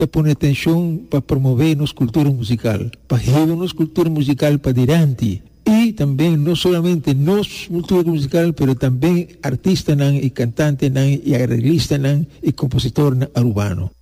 pone atención para promover nuestra cultura musical, para llevar nuestra cultura musical para adelante. Y también no solamente nuestra cultura musical, pero también artistas y cantantes y arreglistas y compositores urbanos.